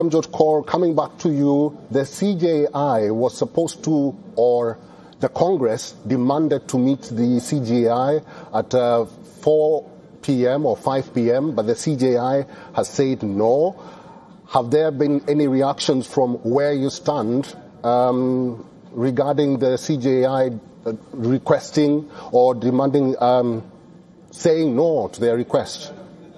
Paramjot Kaur, coming back to you, the CJI was supposed to, or the Congress demanded to meet the CJI at 4 p.m. or 5 p.m., but the CJI has said no. Have there been any reactions from where you stand regarding the CJI requesting or demanding, saying no to their request?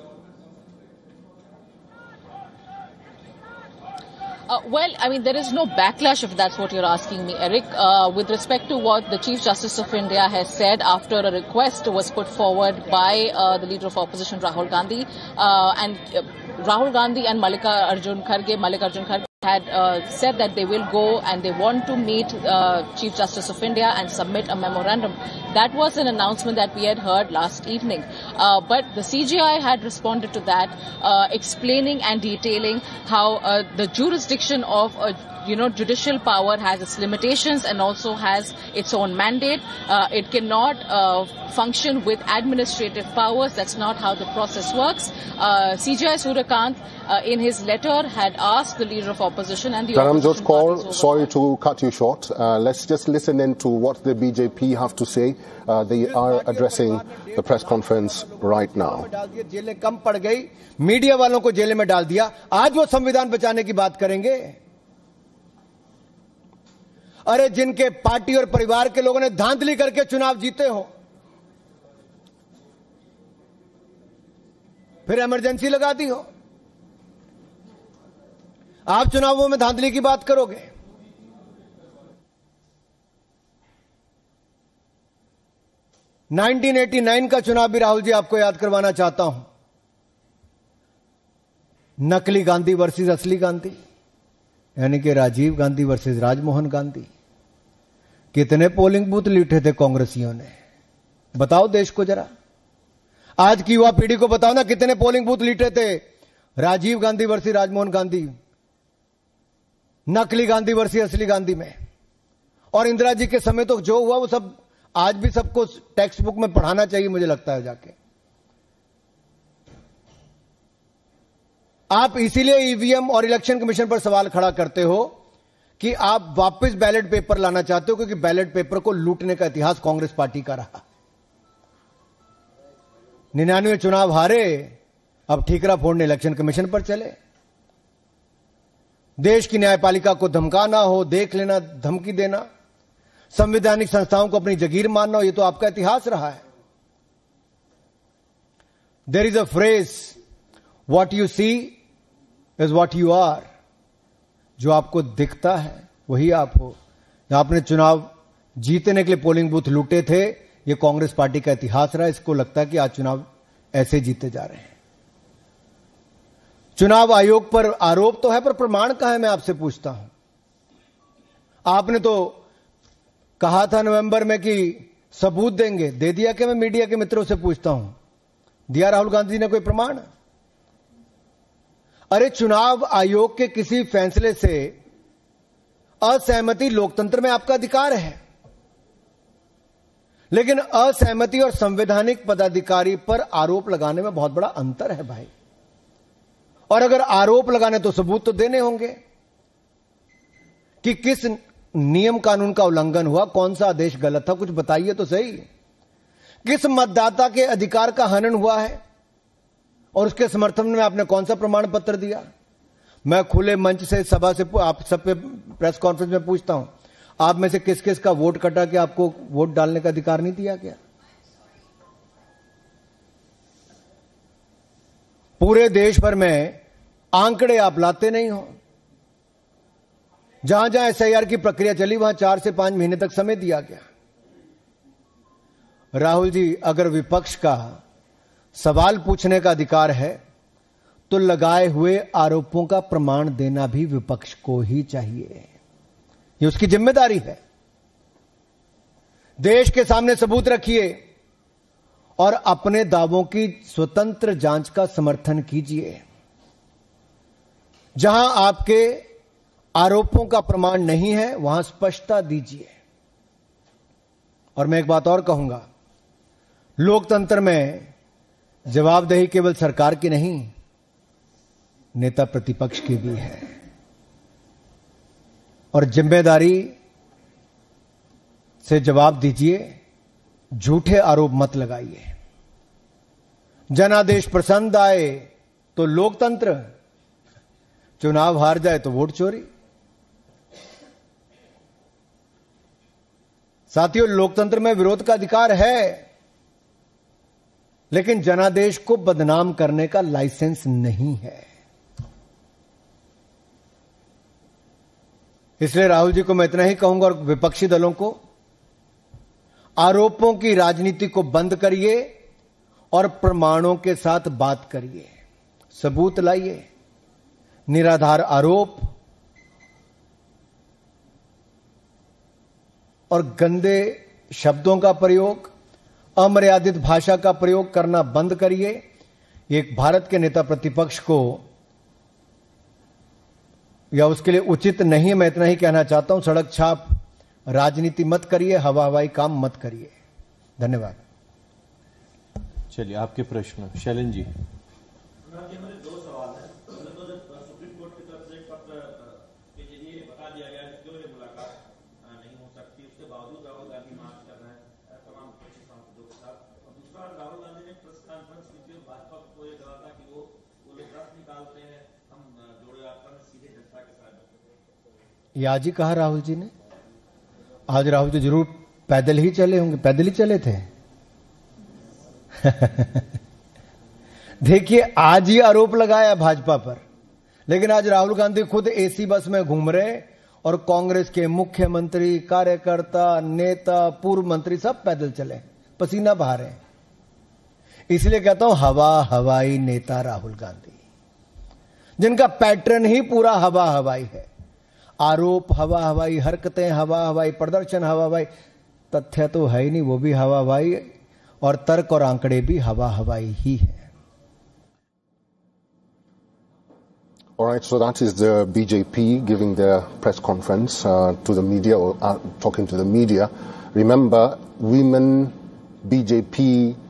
Well, I mean, there is no backlash if that's what you're asking me, Eric. With respect to what the Chief Justice of India has said after a request was put forward by the Leader of Opposition, Rahul Gandhi, and Rahul Gandhi and Mallikarjun Kharge had said that they will go and they want to meet Chief Justice of India and submit a memorandum. That was an announcement that we had heard last evening. But the CJI had responded to that, explaining and detailing how the jurisdiction of judicial power has its limitations and also has its own mandate. It cannot function with administrative powers. That's not how the process works. CJI Suryakant, in his letter, had asked the Leader of Opposition and the Paramjot Kaur, sorry to cut you short. Let's just listen in to what the BJP have to say. They are addressing the press conference right now. जेलें कम पड़ गई, media वालों को jail में डाल दिया, आज वो संविधान बचाने की बात करेंगे? अरे जिनके पार्टी और परिवार के लोगों ने धांधली करके चुनाव जीते हो, फिर इमरजेंसी लगा दी हो, आप चुनावों में धांधली की बात करोगे? (1989) का चुनाव भी राहुल जी आपको याद करवाना चाहता हूं। नकली गांधी वर्सेस असली गांधी, यानी कि राजीव गांधी वर्सेस राजमोहन गांधी। कितने पोलिंग बूथ लूटे थे कांग्रेसियों ने, बताओ देश को जरा। आज की युवा पीढ़ी को बताओ ना, कितने पोलिंग बूथ लूटे थे राजीव गांधी वर्सेस राजमोहन गांधी, नकली गांधी वर्सेस असली गांधी में। और इंदिरा जी के समय तो जो हुआ वो सब आज भी सबको टेक्स्ट बुक में पढ़ाना चाहिए, मुझे लगता है जाके। आप इसीलिए ईवीएम और इलेक्शन कमीशन पर सवाल खड़ा करते हो कि आप वापस बैलेट पेपर लाना चाहते हो, क्योंकि बैलेट पेपर को लूटने का इतिहास कांग्रेस पार्टी का रहा। 99 चुनाव हारे, अब ठीकरा फोड़ने इलेक्शन कमीशन पर चले। देश की न्यायपालिका को धमकाना हो, देख लेना, धमकी देना, संवैधानिक संस्थाओं को अपनी जगीर मानना हो, यह तो आपका इतिहास रहा है। There is a phrase, what you see is what you are. जो आपको दिखता है वही आप हो। आपने चुनाव जीतने के लिए पोलिंग बूथ लूटे थे, यह कांग्रेस पार्टी का इतिहास रहा। इसको लगता है कि आज चुनाव ऐसे जीते जा रहे हैं। चुनाव आयोग पर आरोप तो है, पर प्रमाण कहां है, मैं आपसे पूछता हूं। आपने तो कहा था नवंबर में कि सबूत देंगे, दे दिया कि? मैं मीडिया के मित्रों से पूछता हूं, दिया राहुल गांधी ने कोई प्रमाण? अरे चुनाव आयोग के किसी फैसले से असहमति लोकतंत्र में आपका अधिकार है, लेकिन असहमति और संवैधानिक पदाधिकारी पर आरोप लगाने में बहुत बड़ा अंतर है भाई। और अगर आरोप लगाने तो सबूत तो देने होंगे कि किस नियम कानून का उल्लंघन हुआ, कौन सा आदेश गलत था, कुछ बताइए तो सही। किस मतदाता के अधिकार का हनन हुआ है और उसके समर्थन में आपने कौन सा प्रमाण पत्र दिया? मैं खुले मंच से सभा से आप सब पे प्रेस कॉन्फ्रेंस में पूछता हूं, आप में से किस किस का वोट कटा कि आपको वोट डालने का अधिकार नहीं दिया गया? पूरे देश भर में आंकड़े आप लाते नहीं हो। जहां जहां एसआईआर की प्रक्रिया चली वहां 4 से 5 महीने तक समय दिया गया। राहुल जी, अगर विपक्ष का सवाल पूछने का अधिकार है तो लगाए हुए आरोपों का प्रमाण देना भी विपक्ष को ही चाहिए, ये उसकी जिम्मेदारी है। देश के सामने सबूत रखिए और अपने दावों की स्वतंत्र जांच का समर्थन कीजिए। जहां आपके आरोपों का प्रमाण नहीं है वहां स्पष्टता दीजिए। और मैं एक बात और कहूंगा, लोकतंत्र में जवाबदेही केवल सरकार की नहीं, नेता प्रतिपक्ष की भी है और जिम्मेदारी से जवाब दीजिए, झूठे आरोप मत लगाइए। जनादेश पसंद आए तो लोकतंत्र, चुनाव हार जाए तो वोट चोरी। साथियों, लोकतंत्र में विरोध का अधिकार है, लेकिन जनादेश को बदनाम करने का लाइसेंस नहीं है। इसलिए राहुल जी को मैं इतना ही कहूंगा और विपक्षी दलों को, आरोपों की राजनीति को बंद करिए और प्रमाणों के साथ बात करिए, सबूत लाइए। निराधार आरोप और गंदे शब्दों का प्रयोग, अमर्यादित भाषा का प्रयोग करना बंद करिए। एक भारत के नेता प्रतिपक्ष को या उसके लिए उचित नहीं। मैं इतना ही कहना चाहता हूं, सड़क छाप राजनीति मत करिए, हवा हवाई काम मत करिए। धन्यवाद। चलिए आपके प्रश्न। शैलन जी। मेरे दो सवाल हैं। सुप्रीम कोर्ट की तरफ से एक पत्र के जरिए बता दिया गया कि क्यों ये मुलाकात नहीं हो सकती, उसके बावजूद राहुल गांधी मार्च कर रहे हैं तमाम विपक्षी सांसदों के साथ। और दूसरा, राहुल गांधी ने प्रेस कॉन्फ्रेंस की थी, भाजपा को ये कहा था कि वो लोग रथ निकालते हैं, हम जोड़े यात्रा में सीधे जनता के साथ। ये आज ही कहा राहुल जी ने? आज राहुल जी जरूर पैदल ही चले होंगे, पैदल ही चले थे। देखिए, आज ही आरोप लगाया भाजपा पर, लेकिन आज राहुल गांधी खुद एसी बस में घूम रहे और कांग्रेस के मुख्यमंत्री, कार्यकर्ता, नेता, पूर्व मंत्री सब पैदल चले, पसीना बहा रहे हैं। इसलिए कहता हूं, हवा हवाई नेता राहुल गांधी, जिनका पैटर्न ही पूरा हवा हवाई है। आरोप हवा हवाई, हरकतें हवा हवाई, प्रदर्शन हवा हवाई, तथ्य तो है ही नहीं, वो भी हवा हवाई, और तर्क और आंकड़े भी हवा हवाई ही है। All right, so that is the BJP giving their press conference to the media, or talking to the media. Remember, women BJP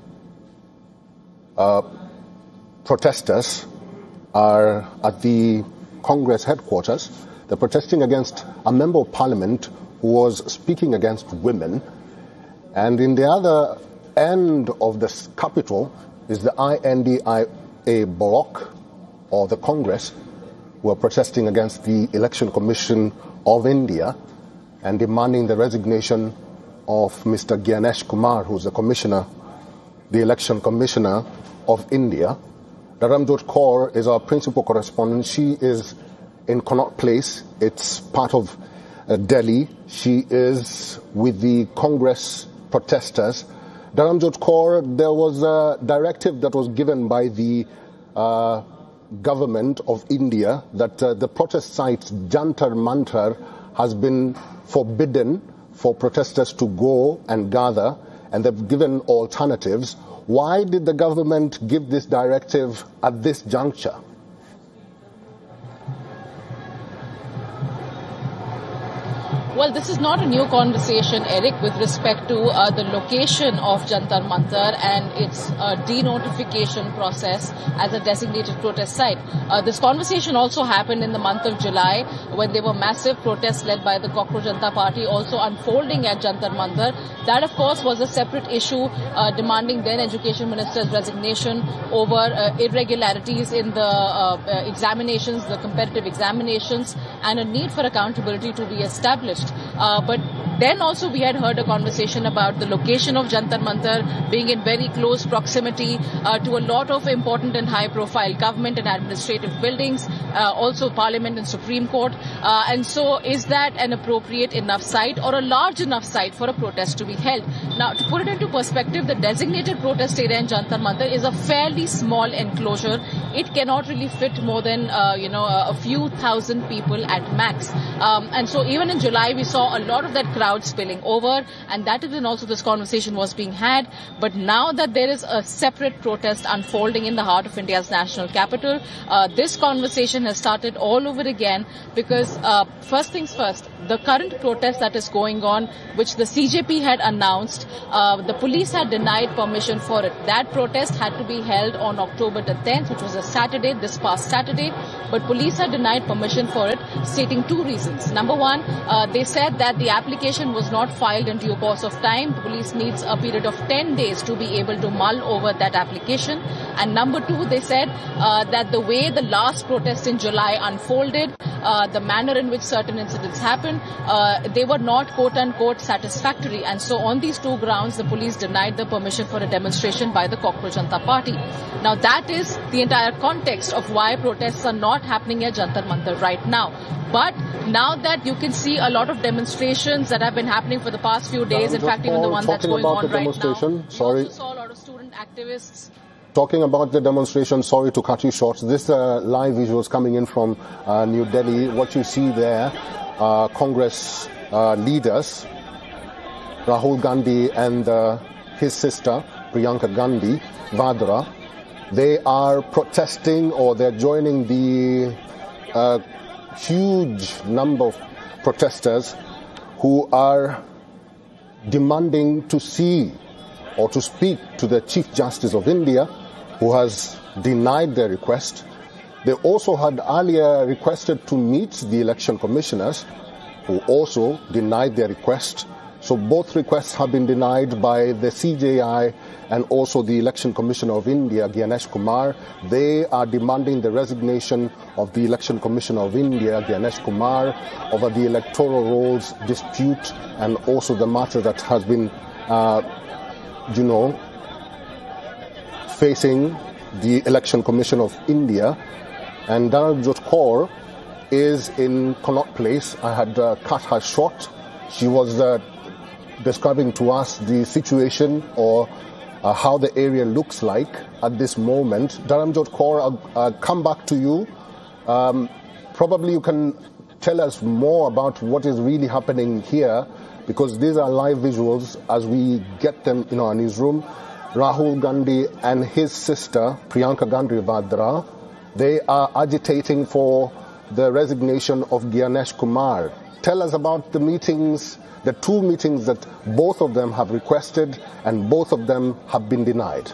protesters are at the Congress headquarters. They're protesting against a member of parliament who was speaking against women. And in the other end of the capital is the INDIA bloc, or the Congress, who are protesting against the Election Commission of India and demanding the resignation of Mr. Gyanesh Kumar, who's the commissioner, the election commissioner of India. Dharamjot Kaur is our principal correspondent. She is in Connaught Place. It's part of Delhi. She is with the Congress protesters. Dharamjot Kaur, there was a directive that was given by the government of India that the protest site Jantar Mantar has been forbidden for protesters to go and gather, and they've given alternatives. Why did the government give this directive at this juncture? Well, this is not a new conversation, Eric, with respect to the location of Jantar Mantar and its denotification process as a designated protest site. This conversation also happened in the month of July when there were massive protests led by the Cockroach Janata Party also unfolding at Jantar Mantar. That, of course, was a separate issue demanding then Education Minister's resignation over irregularities in the examinations, the competitive examinations, and a need for accountability to be established. But then also we had heard a conversation about the location of Jantar Mantar being in very close proximity to a lot of important and high-profile government and administrative buildings, also Parliament and Supreme Court. And so is that an appropriate enough site or a large enough site for a protest to be held? Now, to put it into perspective, the designated protest area in Jantar Mantar is a fairly small enclosure. It cannot really fit more than, a few thousand people at max. And so even in July, we saw a lot of that crowd spilling over, and that is when also this conversation was being had. But now that there is a separate protest unfolding in the heart of India's national capital, this conversation has started all over again because, first things first, the current protest that is going on, which the CJP had announced, the police had denied permission for it. That protest had to be held on October the 10th, which was a Saturday, this past Saturday, but police had denied permission for it, stating two reasons. Number one, they said that the application was not filed in due course of time. The police needs a period of 10 days to be able to mull over that application. And number two, they said that the way the last protest in July unfolded, the manner in which certain incidents happened, they were not quote-unquote satisfactory. And so on these two grounds, the police denied the permission for a demonstration by the Cockroach Janata Party. Now that is the entire context of why protests are not happening at Jantar Mantar right now. But now that you can see a lot of demonstrations that have been happening for the past few days, in fact even the one that's going on right now, sorry. We also saw a lot of student activists. Talking about the demonstration, sorry to cut you short. This live visuals coming in from New Delhi. What you see there, Congress leaders, Rahul Gandhi and his sister, Priyanka Gandhi Vadra, they are protesting, or they're joining the huge number of protesters who are demanding to see or to speak to the Chief Justice of India, who has denied their request. They also had earlier requested to meet the election commissioners, who also denied their request. So both requests have been denied by the CJI and also the Election Commissioner of India, Gyanesh Kumar. They are demanding the resignation of the Election Commissioner of India, Gyanesh Kumar, over the electoral rolls dispute and also the matter that has been, facing the Election Commission of India. And Dharamjot Kaur is in Connaught Place. I had cut her short. She was describing to us the situation or how the area looks like at this moment. Dharamjot Kaur, I'll come back to you. Probably you can tell us more about what is really happening here, because these are live visuals as we get them in our newsroom. Rahul Gandhi and his sister, Priyanka Gandhi Vadra, they are agitating for the resignation of Gyanesh Kumar. Tell us about the meetings, the two meetings that both of them have requested and both of them have been denied.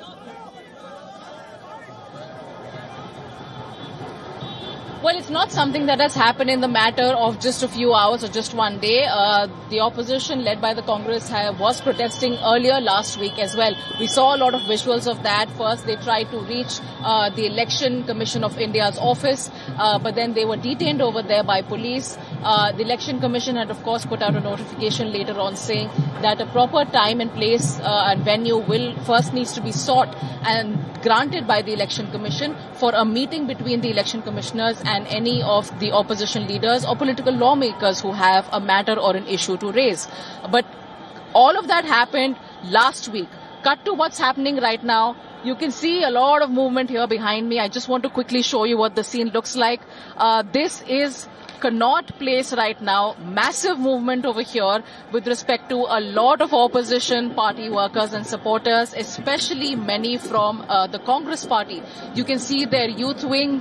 Well, it's not something that has happened in the matter of just a few hours or just one day. The opposition led by the Congress was protesting earlier last week as well. We saw a lot of visuals of that. First, they tried to reach the Election Commission of India's office, but then they were detained over there by police. The Election Commission had, of course, put out a notification later on saying that a proper time and place and venue will first needs to be sought and granted by the Election Commission for a meeting between the election commissioners and any of the opposition leaders or political lawmakers who have a matter or an issue to raise. But all of that happened last week. Cut to what's happening right now. You can see a lot of movement here behind me. I just want to quickly show you what the scene looks like. This is Connaught Place right now. Massive movement over here with respect to a lot of opposition party workers and supporters, especially many from the Congress party. You can see their youth wing,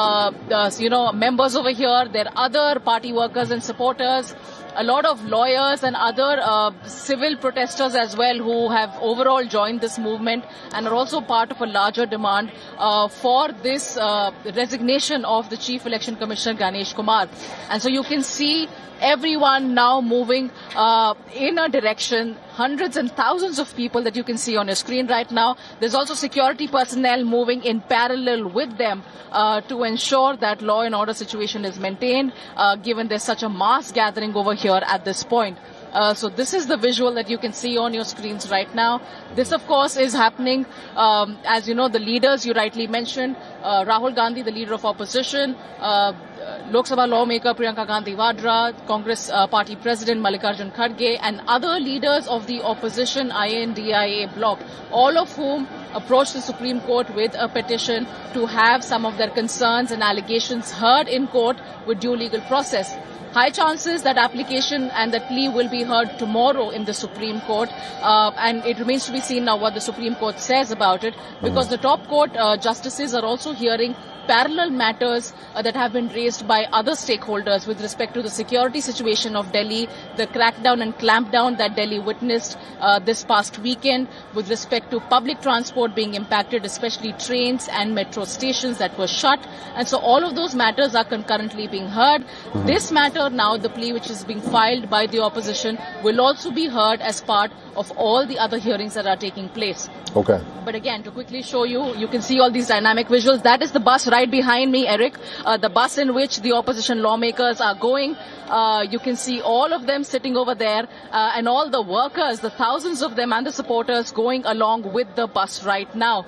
members over here, their other party workers and supporters. A lot of lawyers and other civil protesters as well who have overall joined this movement and are also part of a larger demand for this resignation of the Chief Election Commissioner Gyanesh Kumar. And so you can see everyone now moving in a direction, hundreds and thousands of people that you can see on your screen right now. There's also security personnel moving in parallel with them to ensure that law and order situation is maintained, given there's such a mass gathering over here at this point. So this is the visual that you can see on your screens right now. This, of course, is happening, as you know, the leaders you rightly mentioned, Rahul Gandhi, the leader of opposition, Lok Sabha lawmaker Priyanka Gandhi Vadra, Congress party president Mallikarjun Kharge, and other leaders of the opposition INDIA bloc, all of whom approached the Supreme Court with a petition to have some of their concerns and allegations heard in court with due legal process. High chances that application and that plea will be heard tomorrow in the Supreme Court, and it remains to be seen now what the Supreme Court says about it, because the top court justices are also hearing parallel matters that have been raised by other stakeholders with respect to the security situation of Delhi, the crackdown and clampdown that Delhi witnessed this past weekend, with respect to public transport being impacted, especially trains and metro stations that were shut. And so all of those matters are concurrently being heard. This matter now, the plea which is being filed by the opposition, will also be heard as part of all the other hearings that are taking place. Okay. But again, to quickly show you, you can see all these dynamic visuals. That is the bus right behind me, Eric. The bus in which the opposition lawmakers are going. You can see all of them sitting over there and all the workers, the thousands of them and the supporters going along with the bus right now.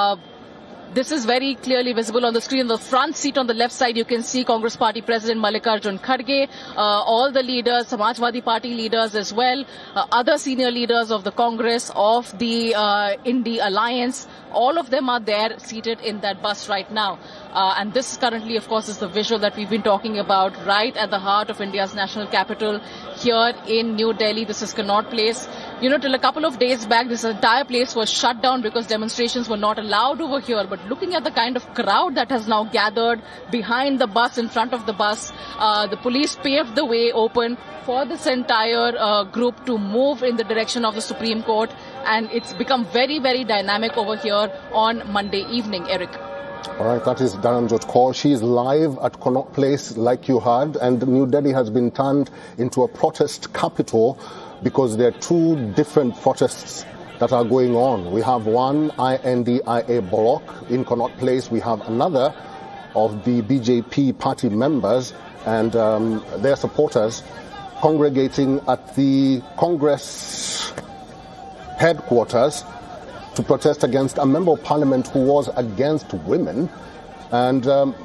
This is very clearly visible on the screen. In the front seat on the left side, you can see Congress Party President Mallikarjun Kharge, all the leaders, Samajwadi Party leaders as well, other senior leaders of the Congress, of the Indy Alliance. All of them are there seated in that bus right now. And this currently, of course, is the visual that we've been talking about right at the heart of India's national capital here in New Delhi. This is Connaught Place. You know, till a couple of days back, this entire place was shut down because demonstrations were not allowed over here. But looking at the kind of crowd that has now gathered behind the bus, in front of the bus, the police paved the way open for this entire group to move in the direction of the Supreme Court. And it's become very, very dynamic over here on Monday evening, Eric. All right, that is Dharanjot Kaur. She is live at Connaught Place, like you heard, and New Delhi has been turned into a protest capital because there are two different protests that are going on. We have one INDIA block in Connaught Place. We have another of the BJP party members and their supporters congregating at the Congress headquarters to protest against a member of parliament who was against women. And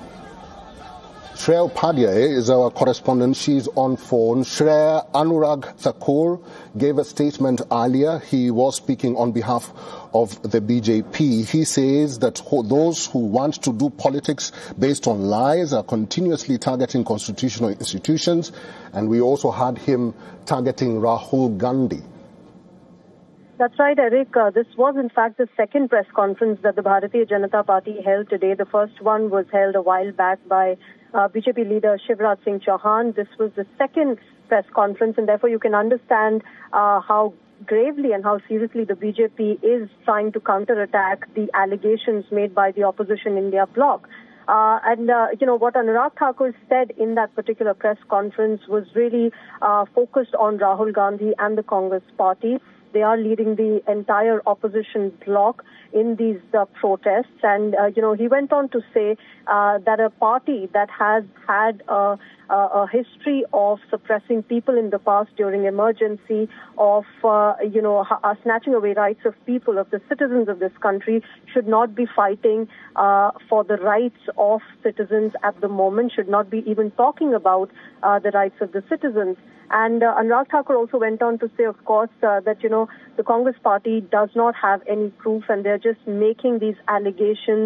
Shreya Upadhyay is our correspondent. She's on phone. Shreya, Anurag Thakur gave a statement earlier. He was speaking on behalf of the BJP. He says that those who want to do politics based on lies are continuously targeting constitutional institutions. And we also had him targeting Rahul Gandhi. That's right, Eric. This was, in fact, the second press conference that the Bharatiya Janata Party held today. The first one was held a while back by BJP leader Shivraj Singh Chauhan. This was the second press conference, and therefore you can understand how gravely and how seriously the BJP is trying to counterattack the allegations made by the opposition India bloc. You know, what Anurag Thakur said in that particular press conference was really focused on Rahul Gandhi and the Congress party. They are leading the entire opposition bloc in these protests. And, you know, he went on to say that a party that has had a history of suppressing people in the past during emergency, of, you know, snatching away rights of people, of the citizens of this country, should not be fighting for the rights of citizens at the moment, should not be even talking about the rights of the citizens. And Anurag Thakur also went on to say, of course, that, you know, the Congress party does not have any proof and they're just making these allegations,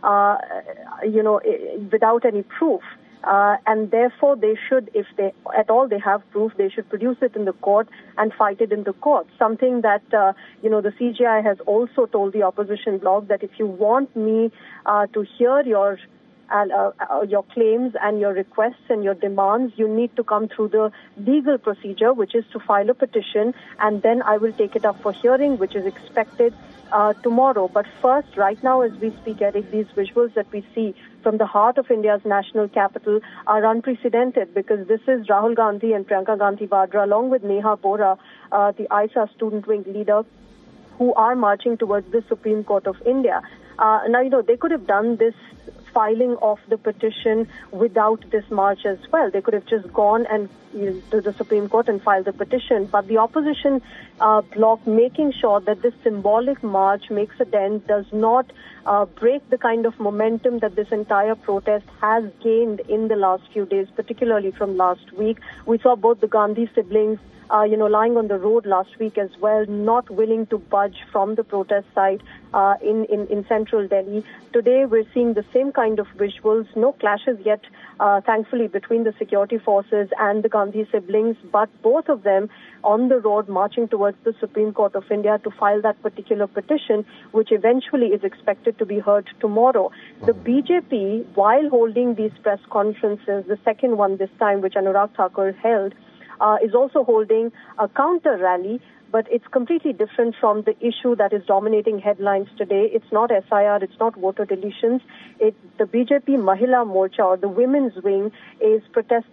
you know, without any proof. And therefore they should, if they at all they have proof, they should produce it in the court and fight it in the court. Something that, you know, the CJI has also told the opposition bloc that if you want me to hear your claims and your requests and your demands, you need to come through the legal procedure, which is to file a petition, and then I will take it up for hearing, which is expected tomorrow. But first, right now as we speak, Eric, these visuals that we see from the heart of India's national capital are unprecedented, because this is Rahul Gandhi and Priyanka Gandhi Vadra, along with Neha Bora, the ISA student wing leader, who are marching towards the Supreme Court of India. Now, you know, they could have done this filing of the petition without this march as well. They could have just gone and to the Supreme Court and filed the petition. But the opposition bloc, making sure that this symbolic march makes a dent, does not break the kind of momentum that this entire protest has gained in the last few days, particularly from last week. We saw both the Gandhi siblings you know, lying on the road last week as well, not willing to budge from the protest site. in central Delhi. Today, we're seeing the same kind of visuals. No clashes yet, thankfully, between the security forces and the Gandhi siblings, but both of them on the road marching towards the Supreme Court of India to file that particular petition, which eventually is expected to be heard tomorrow. The BJP, while holding these press conferences, the second one this time, which Anurag Thakur held, is also holding a counter rally, but it's completely different from the issue that is dominating headlines today. It's not SIR, it's not voter deletions. The BJP Mahila Morcha, or the women's wing, is protesting